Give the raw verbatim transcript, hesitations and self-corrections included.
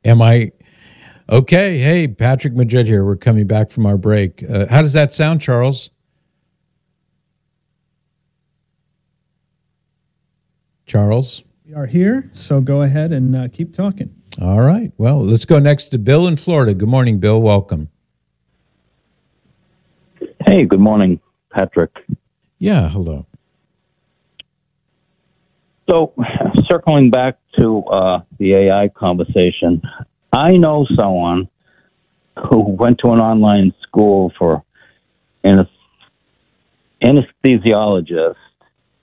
Am I okay? Hey, Patrick Majid here. We're coming back from our break. Uh, how does that sound, Charles? Charles? We are here, so go ahead and uh, keep talking. All right. Well, let's go next to Bill in Florida. Good morning, Bill. Welcome. Hey, good morning, Patrick. Yeah, hello. So, circling back to uh, the A I conversation, I know someone who went to an online school for an anesthesiologist